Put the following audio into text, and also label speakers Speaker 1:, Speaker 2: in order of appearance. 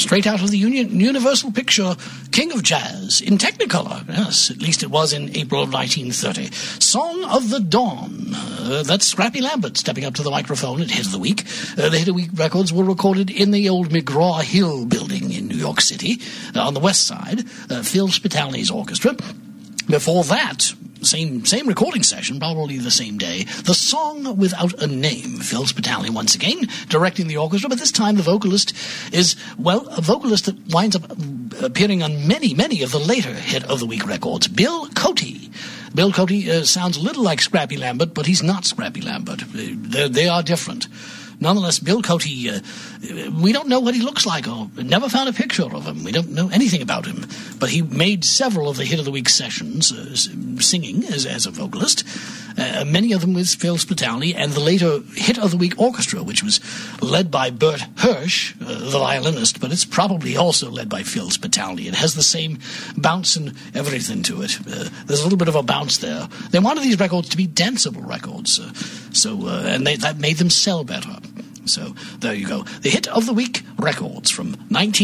Speaker 1: straight out of the Universal picture King of Jazz in Technicolor. Yes, at least it was in April of 1930. Song of the Dawn. That's Scrappy Lambert stepping up to the microphone at Hit of the Week. The Hit of the Week records were recorded in the old McGraw-Hill building in New York City, on the west side, Phil Spitalny's orchestra. Before that, same recording session, probably the same day, The Song Without a Name. Phil Spitalny once again directing the orchestra, but this time the vocalist is, well, a vocalist that winds up appearing on many of the later Hit of the Week records. Bill Cote. Bill Cote sounds a little like Scrappy Lambert, but he's not Scrappy Lambert. They are different. Nonetheless, Bill Cote, we don't know what he looks like, or never found a picture of him. We don't know anything about him. But he made several of the Hit of the Week sessions, singing as a vocalist, many of them with Phil Spitalny, and the later Hit of the Week orchestra, which was led by Bert Hirsch, the violinist, but it's probably also led by Phil Spitalny. It has the same bounce and everything to it. There's a little bit of a bounce there. They wanted these records to be danceable records, and that made them sell better. So there you go. The Hit of the Week records from 19...